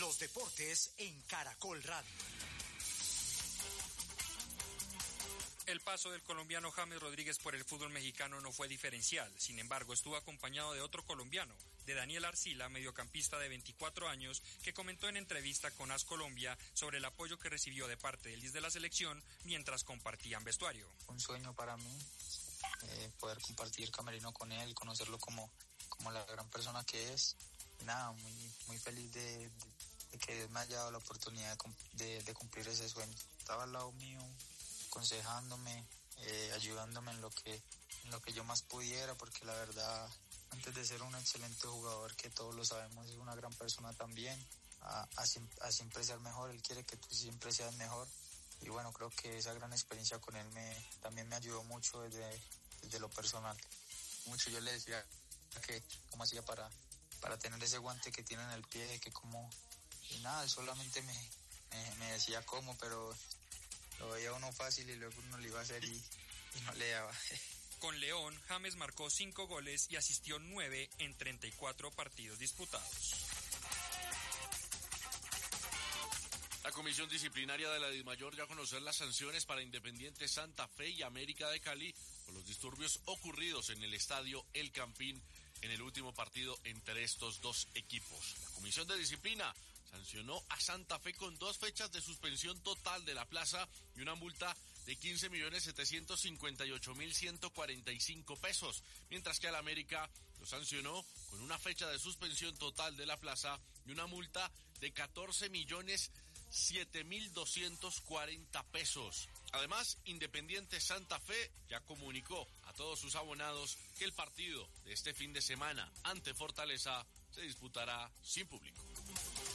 Los deportes en Caracol Radio. El paso del colombiano James Rodríguez por el fútbol mexicano no fue diferencial. Sin embargo, estuvo acompañado de otro colombiano, de Daniel Arcila, mediocampista de 24 años, que comentó en entrevista con AS Colombia sobre el apoyo que recibió de parte del 10 de la selección mientras compartían vestuario. Un sueño para mí, poder compartir camerino con él, conocerlo como la gran persona que es. Y nada, muy feliz de que Dios me haya dado la oportunidad de cumplir ese sueño. Estaba al lado mío, aconsejándome, ayudándome en lo que yo más pudiera, porque la verdad, antes de ser un excelente jugador, que todos lo sabemos, es una gran persona también, a siempre ser mejor. Él quiere que tú siempre seas mejor, y bueno, creo que esa gran experiencia con él también me ayudó mucho desde lo personal. Mucho yo le decía que cómo hacía para tener ese guante que tiene en el pie, y nada, él solamente me decía cómo, pero lo veía uno fácil y luego uno lo iba a hacer y no le daba. Con León, James marcó 5 goles y asistió 9 en 34 partidos disputados. La Comisión Disciplinaria de la DIMAYOR dio a conocer las sanciones para Independiente Santa Fe y América de Cali por los disturbios ocurridos en el estadio El Campín en el último partido entre estos dos equipos. La Comisión de Disciplina sancionó a Santa Fe con 2 fechas de suspensión total de la plaza y una multa de 15.758.145 pesos, mientras que al América lo sancionó con una fecha de suspensión total de la plaza y una multa de 14.007.240 pesos. Además, Independiente Santa Fe ya comunicó a todos sus abonados que el partido de este fin de semana ante Fortaleza se disputará sin público.